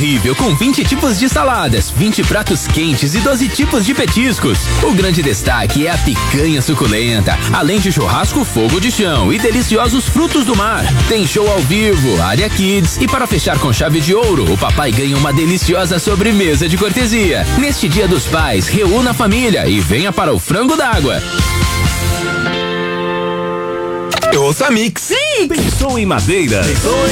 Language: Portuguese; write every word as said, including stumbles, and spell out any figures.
incrível com vinte tipos de saladas, vinte pratos quentes e doze tipos de petiscos. O grande destaque é a picanha suculenta, além de churrasco fogo de chão e deliciosos frutos do mar. Tem show ao vivo, área kids e para fechar com chave de ouro, o papai ganha uma deliciosa sobremesa de cortesia. Neste Dia dos Pais, reúna a família e venha para o Frango d'Água. Ouça Mix. Sim! Pensou em madeira? Pensou em